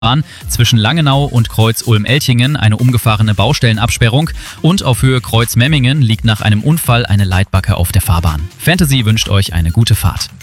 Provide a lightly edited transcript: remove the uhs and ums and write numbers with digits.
zwischen Langenau und Kreuz Ulm-Elchingen eine umgefahrene Baustellenabsperrung und auf Höhe Kreuz Memmingen liegt nach einem Unfall eine Leitbacke auf der Fahrbahn. Fantasy wünscht euch eine gute Fahrt.